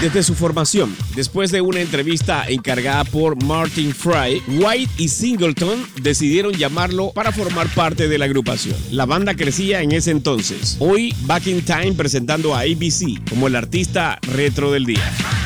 Desde su formación, después de una entrevista encargada por Martin Fry, White y Singleton decidieron llamarlo para formar parte de la agrupación. La banda crecía en ese entonces. Hoy, Back in Time presentando a ABC como el artista retro del día.